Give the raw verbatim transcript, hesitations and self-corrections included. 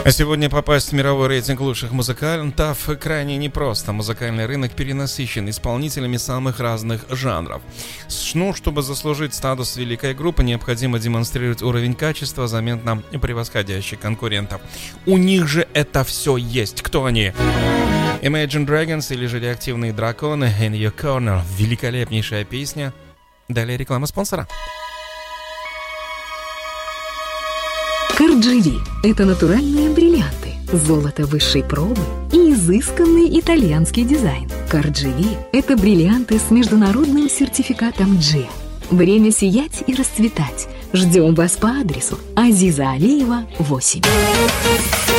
А сегодня попасть в мировой рейтинг лучших музыкантов крайне непросто. Музыкальный рынок перенасыщен исполнителями самых разных жанров. Ну, чтобы заслужить статус великой группы, необходимо демонстрировать уровень качества, заметно превосходящий конкурентов. У них же это все есть. Кто они? Imagine Dragons или же реактивные драконы In Your Corner. Великолепнейшая песня. Далее реклама спонсора. Кардживи – это натуральные бриллианты, золото высшей пробы и изысканный итальянский дизайн. Кардживи – это бриллианты с международным сертификатом джи. Время сиять и расцветать. Ждем вас по адресу Азиза Алиева, восемь.